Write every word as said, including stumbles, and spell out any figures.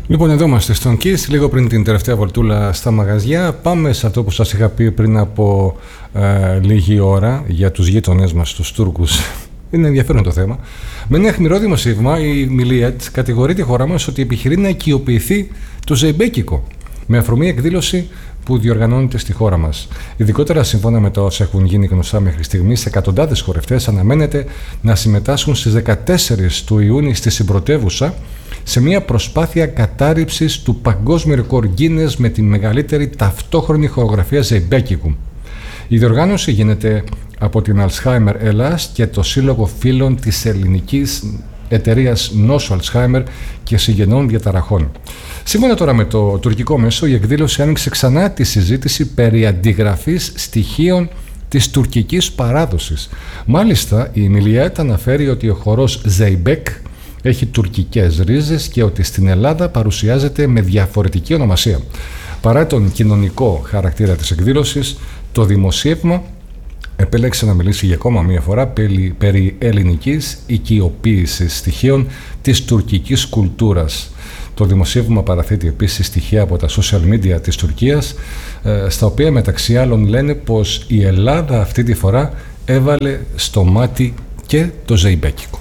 Λοιπόν, εδώ είμαστε στον Kiss, λίγο πριν την τελευταία βολτούλα στα μαγαζιά. Πάμε σε αυτό που σας είχα πει πριν από ε, λίγη ώρα για τους γείτονές μας, τους Τούρκους. Είναι ενδιαφέρον το θέμα. Με ένα αιχμηρό δημοσίευμα, η Μιλιέτ κατηγορεί τη χώρα μας ότι επιχειρεί να οικειοποιηθεί το Ζεϊμπέκικο, με αφορμή εκδήλωση που διοργανώνεται στη χώρα μας. Ειδικότερα, σύμφωνα με τα όσα έχουν γίνει γνωστά μέχρι στιγμής, εκατοντάδες χορευτές αναμένεται να συμμετάσχουν στις δεκατέσσερις του Ιούνιου στη συμπρωτεύουσα σε μια προσπάθεια κατάρριψης του παγκόσμιου ρεκόρ Guinness με τη μεγαλύτερη ταυτόχρονη χορογραφία Ζεϊμπέκικου. Η διοργάνωση γίνεται από την Alzheimer Ελλάς και το Σύλλογο Φίλων της Ελληνικής Εταιρείας Νόσου Alzheimer και Συγγενών Διαταραχών. Σύμφωνα τώρα με το τουρκικό μέσο, η εκδήλωση άνοιξε ξανά τη συζήτηση περί αντιγραφής στοιχείων της τουρκικής παράδοσης. Μάλιστα, η Μιλιέτ αναφέρει ότι ο χορός Ζεϊμπέκ έχει τουρκικές ρίζες και ότι στην Ελλάδα παρουσιάζεται με διαφορετική ονομασία. Παρά τον κοινωνικό χαρακτήρα της εκδήλωσης, το δημοσίευμα επέλεξε να μιλήσει για ακόμα μία φορά περί, περί ελληνικής οικειοποίησης στοιχείων της τουρκικής κουλτούρας. Το δημοσίευμα παραθέτει επίσης στοιχεία από τα social media της Τουρκίας, στα οποία μεταξύ άλλων λένε πως η Ελλάδα αυτή τη φορά έβαλε στο μάτι και το Ζεϊμπέκικο.